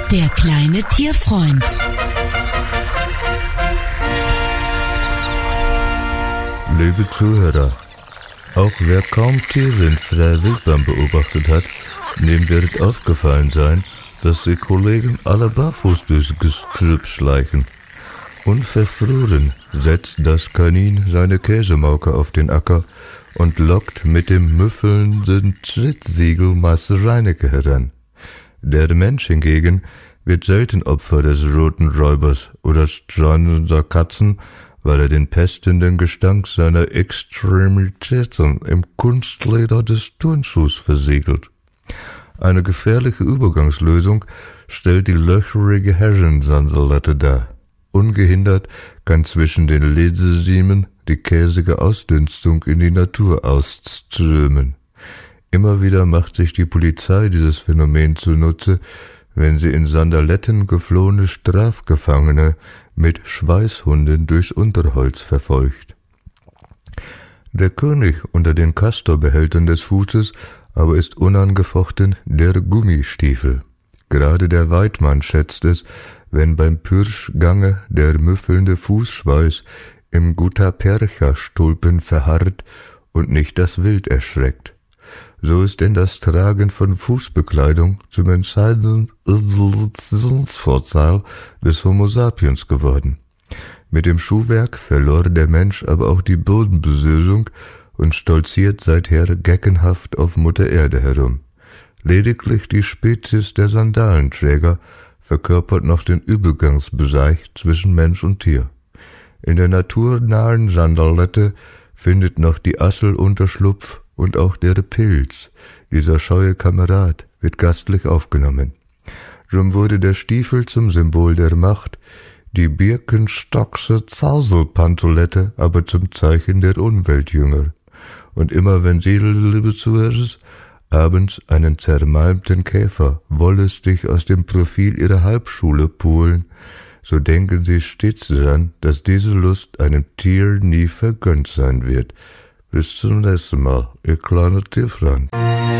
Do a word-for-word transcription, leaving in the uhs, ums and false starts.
Der kleine Tierfreund. Liebe Zuhörer, auch wer kaum Tiere in freier Wildbahn beobachtet hat, dem wird aufgefallen sein, dass die Kollegen alle barfuß durchs Gestrüpp schleichen. Unverfroren setzt das Kanin seine Käsemauke auf den Acker und lockt mit dem müffelnden Trittsiegel Master Reinecke heran. Der Mensch hingegen wird selten Opfer des roten Räubers oder streunender Katzen, weil er den pestenden Gestank seiner Extremitäten im Kunstleder des Turnschuhs versiegelt. Eine gefährliche Übergangslösung stellt die löcherige Herrensansalette dar. Ungehindert kann zwischen den Lesesiemen die käsige Ausdünstung in die Natur ausströmen. Immer wieder macht sich die Polizei dieses Phänomen zunutze, wenn sie in Sandaletten geflohene Strafgefangene mit Schweißhunden durchs Unterholz verfolgt. Der König unter den Castorbehältern des Fußes aber ist unangefochten der Gummistiefel. Gerade der Weidmann schätzt es, wenn beim Pürschgange der müffelnde Fußschweiß im Gutta-Percha-Stulpen verharrt und nicht das Wild erschreckt. So ist denn das Tragen von Fußbekleidung zum entscheidenden Evolutionsvorteil des Homo sapiens geworden. Mit dem Schuhwerk verlor der Mensch aber auch die Bodenberührung und stolziert seither geckenhaft auf Mutter Erde herum. Lediglich die Spezies der Sandalenträger verkörpert noch den Übergangsbereich zwischen Mensch und Tier. In der naturnahen Sandalette findet noch die Asselunterschlupf und auch der Pilz. Dieser scheue Kamerad wird gastlich aufgenommen. Drum wurde der Stiefel zum Symbol der Macht, die Birkenstockse Zauselpantolette aber zum Zeichen der Umweltjünger. Und immer wenn Sie, liebe Zuhörer, abends einen zermalmten Käfer wollüstig aus dem Profil Ihrer Halbschule pulen, so denken Sie stets daran, dass diese Lust einem Tier nie vergönnt sein wird. Bis zum nächsten Mal, Ihr kleiner Tierfreund.